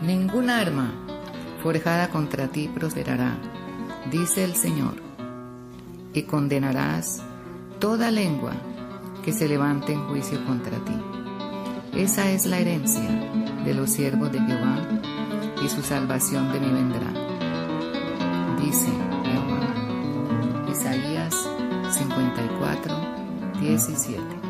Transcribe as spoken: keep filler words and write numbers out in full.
Ninguna arma forjada contra ti prosperará, dice el Señor, y condenarás toda lengua que se levante en juicio contra ti. Esa es la herencia de los siervos de Jehová, y su salvación de mí vendrá, dice Jehová. Isaías cincuenta y cuatro, diecisiete.